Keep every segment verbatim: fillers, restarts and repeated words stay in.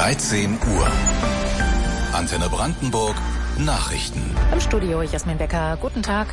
dreizehn Uhr. Antenne Brandenburg Nachrichten. Im Studio Jasmin Becker. Guten Tag.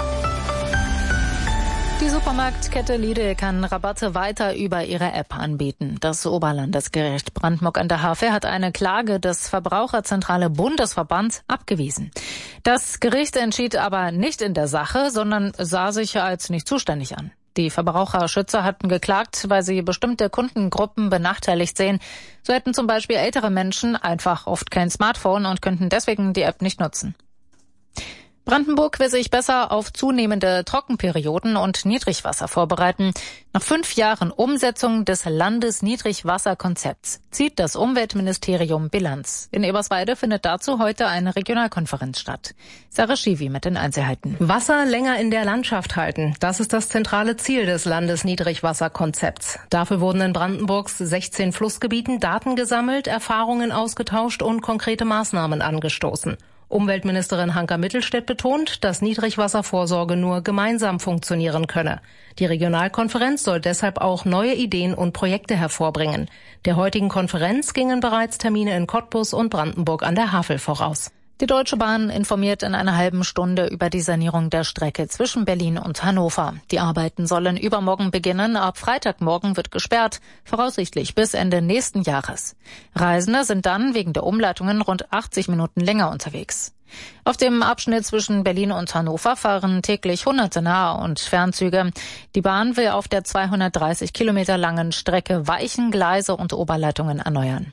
Die Supermarktkette Lidl kann Rabatte weiter über ihre App anbieten. Das Oberlandesgericht Brandenburg an der Havel hat eine Klage des Verbraucherzentrale Bundesverband abgewiesen. Das Gericht entschied aber nicht in der Sache, sondern sah sich als nicht zuständig an. Die Verbraucherschützer hatten geklagt, weil sie bestimmte Kundengruppen benachteiligt sehen. So hätten zum Beispiel ältere Menschen einfach oft kein Smartphone und könnten deswegen die App nicht nutzen. Brandenburg will sich besser auf zunehmende Trockenperioden und Niedrigwasser vorbereiten. Nach fünf Jahren Umsetzung des Landesniedrigwasserkonzepts zieht das Umweltministerium Bilanz. In Eberswalde findet dazu heute eine Regionalkonferenz statt. Sarah Schiwi mit den Einzelheiten. Wasser länger in der Landschaft halten. Das ist das zentrale Ziel des Landesniedrigwasserkonzepts. Dafür wurden in Brandenburgs sechzehn Flussgebieten Daten gesammelt, Erfahrungen ausgetauscht und konkrete Maßnahmen angestoßen. Umweltministerin Hanka Mittelstädt betont, dass Niedrigwasservorsorge nur gemeinsam funktionieren könne. Die Regionalkonferenz soll deshalb auch neue Ideen und Projekte hervorbringen. Der heutigen Konferenz gingen bereits Termine in Cottbus und Brandenburg an der Havel voraus. Die Deutsche Bahn informiert in einer halben Stunde über die Sanierung der Strecke zwischen Berlin und Hannover. Die Arbeiten sollen übermorgen beginnen. Ab Freitagmorgen wird gesperrt, voraussichtlich bis Ende nächsten Jahres. Reisende sind dann wegen der Umleitungen rund achtzig Minuten länger unterwegs. Auf dem Abschnitt zwischen Berlin und Hannover fahren täglich hunderte Nah- und Fernzüge. Die Bahn will auf der zweihundertdreißig Kilometer langen Strecke Weichen, Gleise und Oberleitungen erneuern.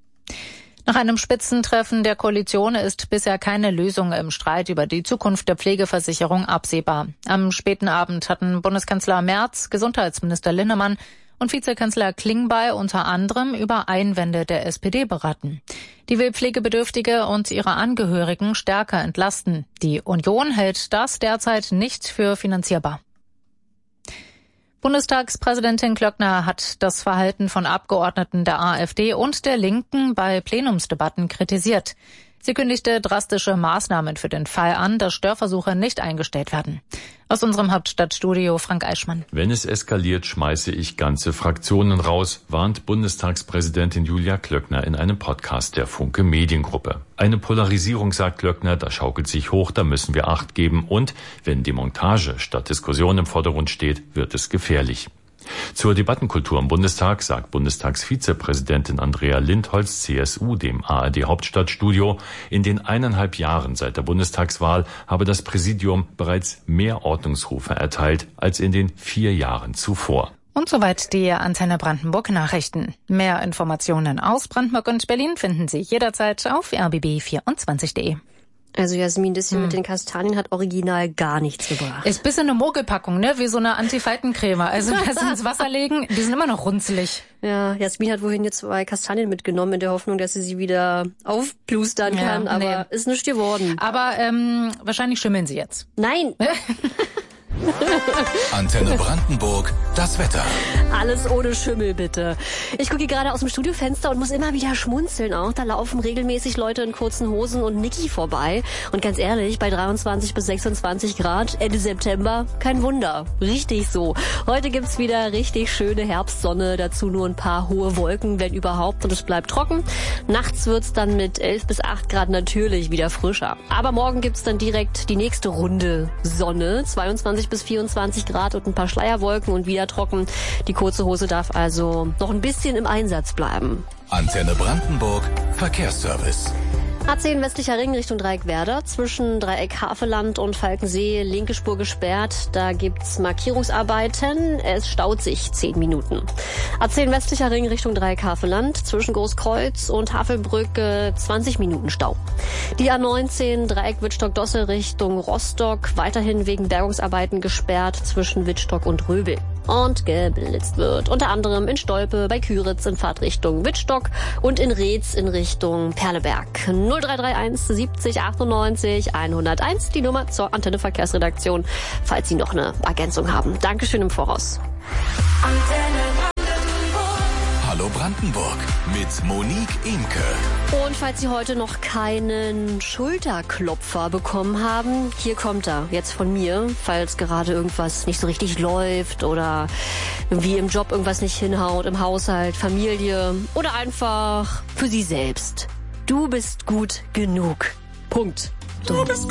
Nach einem Spitzentreffen der Koalition ist bisher keine Lösung im Streit über die Zukunft der Pflegeversicherung absehbar. Am späten Abend hatten Bundeskanzler Merz, Gesundheitsminister Linnemann und Vizekanzler Klingbeil unter anderem über Einwände der S P D beraten. Die will Pflegebedürftige und ihre Angehörigen stärker entlasten. Die Union hält das derzeit nicht für finanzierbar. Bundestagspräsidentin Klöckner hat das Verhalten von Abgeordneten der AfD und der Linken bei Plenumsdebatten kritisiert. Sie kündigte drastische Maßnahmen für den Fall an, dass Störversuche nicht eingestellt werden. Aus unserem Hauptstadtstudio Frank Eichmann. Wenn es eskaliert, schmeiße ich ganze Fraktionen raus, warnt Bundestagspräsidentin Julia Klöckner in einem Podcast der Funke Mediengruppe. Eine Polarisierung, sagt Klöckner, da schaukelt sich hoch, da müssen wir Acht geben. Und wenn Demontage statt Diskussion im Vordergrund steht, wird es gefährlich. Zur Debattenkultur im Bundestag sagt Bundestagsvizepräsidentin Andrea Lindholz, C S U, dem A R D-Hauptstadtstudio, in den eineinhalb Jahren seit der Bundestagswahl habe das Präsidium bereits mehr Ordnungsrufe erteilt als in den vier Jahren zuvor. Und soweit die Antenne Brandenburg Nachrichten. Mehr Informationen aus Brandenburg und Berlin finden Sie jederzeit auf r b b vierundzwanzig punkt de. Also Jasmin, das hier hm. mit den Kastanien hat original gar nichts gebracht. Ist ein bisschen eine Mogelpackung, ne? Wie so eine Antifaltencreme. Also das ins Wasser legen, die sind immer noch runzelig. Ja, Jasmin hat wohin jetzt zwei Kastanien mitgenommen, in der Hoffnung, dass sie sie wieder aufplustern kann. Ja, aber nee. Ist nicht geworden. Aber ähm, wahrscheinlich schimmeln sie jetzt. Nein! Antenne Brandenburg, das Wetter. Alles ohne Schimmel, bitte. Ich gucke gerade aus dem Studiofenster und muss immer wieder schmunzeln auch. Da laufen regelmäßig Leute in kurzen Hosen und Niki vorbei. Und ganz ehrlich, bei dreiundzwanzig bis sechsundzwanzig Grad Ende September, kein Wunder. Richtig so. Heute gibt's wieder richtig schöne Herbstsonne, dazu nur ein paar hohe Wolken, wenn überhaupt, und es bleibt trocken. Nachts wird's dann mit elf bis acht Grad natürlich wieder frischer. Aber morgen gibt's dann direkt die nächste Runde Sonne, zweiundzwanzig bis vierundzwanzig Grad und ein paar Schleierwolken und wieder trocken. Die kurze Hose darf also noch ein bisschen im Einsatz bleiben. Antenne Brandenburg, Verkehrsservice. A zehn westlicher Ring Richtung Dreieckwerder, zwischen Dreieck Havelland und Falkensee, linke Spur gesperrt. Da gibt's Markierungsarbeiten. Es staut sich zehn Minuten. A zehn westlicher Ring Richtung Dreieck Havelland, zwischen Großkreuz und Havelbrücke zwanzig Minuten Stau. Die A neunzehn Dreieck Wittstock-Dosse Richtung Rostock, weiterhin wegen Bergungsarbeiten gesperrt zwischen Wittstock und Röbel. Und geblitzt wird unter anderem in Stolpe, bei Küritz in Fahrtrichtung Wittstock und in Reetz in Richtung Perleberg. null drei drei eins siebzig achtundneunzig hunderteins, die Nummer zur Antenne Verkehrsredaktion, falls Sie noch eine Ergänzung haben. Dankeschön im Voraus. Hallo Hallo Brandenburg mit Monique Imke. Und falls Sie heute noch keinen Schulterklopfer bekommen haben, hier kommt er jetzt von mir, falls gerade irgendwas nicht so richtig läuft oder irgendwie im Job irgendwas nicht hinhaut, im Haushalt, Familie oder einfach für Sie selbst. Du bist gut genug. Punkt. Du bist